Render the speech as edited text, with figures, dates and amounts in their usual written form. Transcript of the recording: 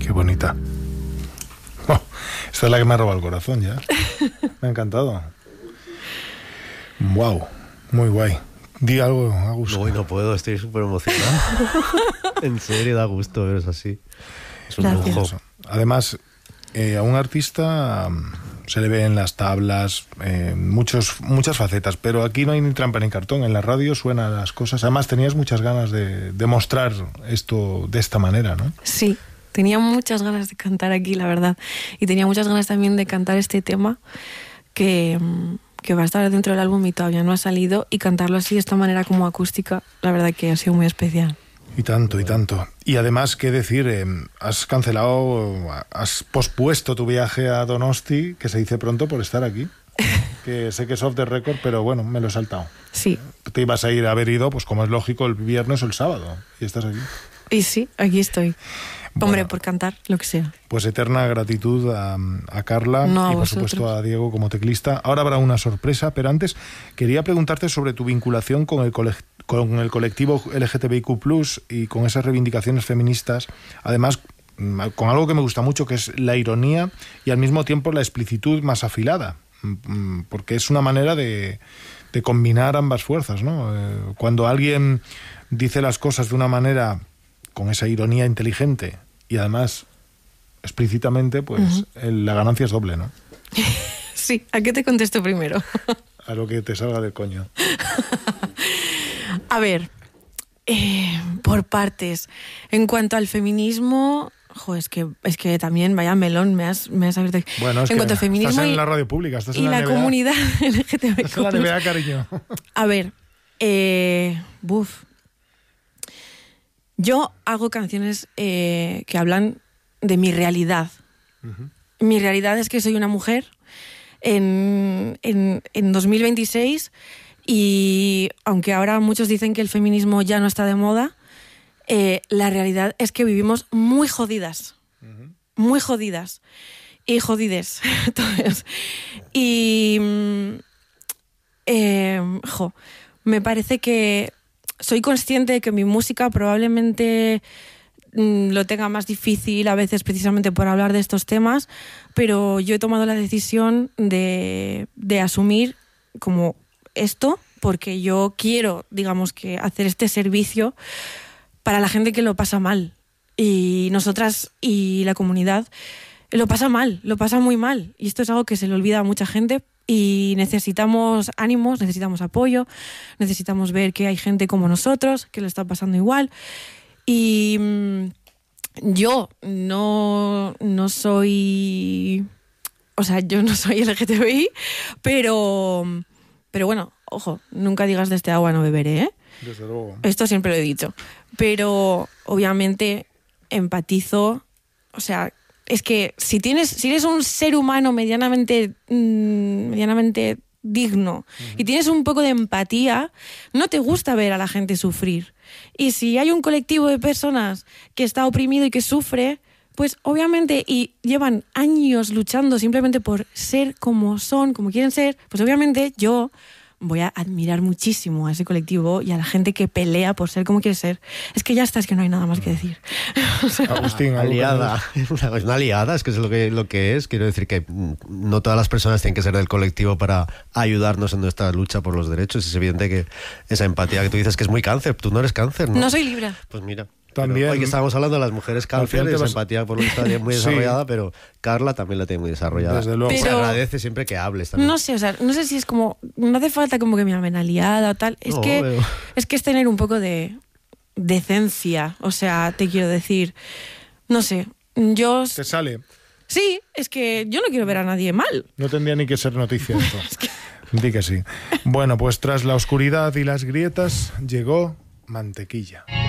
Qué bonita. Oh, esta es la que me ha robado el corazón ya. Me ha encantado. Wow, muy guay. Di algo, Agus. No, no puedo, estoy súper emocionado. En serio, da gusto veros así. Es un Gracias. lujo. Además, a un artista se le ve en las tablas muchas facetas, pero aquí no hay ni trampa ni cartón. En la radio suenan las cosas. Además, tenías muchas ganas de mostrar esto de esta manera, ¿no? Sí, tenía muchas ganas de cantar aquí, la verdad. Y tenía muchas ganas también de cantar este tema que va a estar dentro del álbum y todavía no ha salido. Y cantarlo así de esta manera como acústica, la verdad que ha sido muy especial. Y tanto, y tanto. Y además, ¿qué decir? Has pospuesto tu viaje a Donosti, que se dice pronto, por estar aquí. Que sé que es off the record, pero bueno, me lo he saltado. Sí. Te ibas a haber ido, pues como es lógico, el viernes o el sábado. Y estás aquí. Y sí, aquí estoy. Bueno, Hombre, por cantar, lo que sea. Pues eterna gratitud a Carla No, a y por vosotros. supuesto a Diego como teclista. Ahora habrá una sorpresa, pero antes quería preguntarte sobre tu vinculación con el colectivo LGTBIQ+, y con esas reivindicaciones feministas. Además, con algo que me gusta mucho, que es la ironía y al mismo tiempo la explicitud más afilada, porque es una manera de combinar ambas fuerzas, ¿no? Cuando alguien dice las cosas de una manera con esa ironía inteligente y además explícitamente, pues la ganancia es doble, ¿no? Sí, ¿a qué te contesto primero? A lo que te salga del coño. A ver, por partes. En cuanto al feminismo, es que también, vaya melón, me has abierto aquí. Bueno, es en que cuanto al feminismo estás en y, la radio pública, estás y en la la NBA. comunidad LGTBIQ+. Estás en la NBA, cariño. A ver, yo hago canciones que hablan de mi realidad. Mi realidad es que soy una mujer en 2026 y aunque ahora muchos dicen que el feminismo ya no está de moda, la realidad es que vivimos muy jodidas. Muy jodidas. Y jodides. Entonces, y me parece que soy consciente de que mi música probablemente lo tenga más difícil a veces precisamente por hablar de estos temas, pero yo he tomado la decisión de asumir como esto, porque yo quiero, digamos, que hacer este servicio para la gente que lo pasa mal. Y nosotras y la comunidad lo pasa mal, lo pasa muy mal. Y esto es algo que se le olvida a mucha gente. Y necesitamos ánimos, necesitamos apoyo, necesitamos ver que hay gente como nosotros que lo está pasando igual. Y yo no soy... O sea, yo no soy LGTBI, pero bueno, ojo, nunca digas de este agua no beberé, ¿eh? Desde luego. Esto siempre lo he dicho. Pero obviamente empatizo, o sea... Es que si eres un ser humano medianamente digno y tienes un poco de empatía, no te gusta ver a la gente sufrir. Y si hay un colectivo de personas que está oprimido y que sufre, pues obviamente, y llevan años luchando simplemente por ser como son, como quieren ser, pues obviamente yo voy a admirar muchísimo a ese colectivo y a la gente que pelea por ser como quiere ser. Es que ya está, es que no hay nada más que decir. Agustín, aliada. Es una aliada, es que es lo que es. Quiero decir que no todas las personas tienen que ser del colectivo para ayudarnos en nuestra lucha por los derechos. Es evidente que esa empatía que tú dices que es muy cáncer. Tú no eres cáncer, ¿no? No soy Libra. Pues mira. También. Hoy que estábamos hablando de las mujeres cáncer, esa empatía por lo que está muy desarrollada, sí. Pero Carla también la tiene muy desarrollada. Desde luego. Se Pero agradece siempre que hables también. No sé, o sea, no sé si es como... No hace falta como que me llamen aliada o tal. Es que es tener un poco de decencia. O sea, te quiero decir... No sé, yo... Te sale. Sí, es que yo no quiero ver a nadie mal. No tendría ni que ser noticia esto. Di que sí. Bueno, pues tras la oscuridad y las grietas llegó Mantequilla.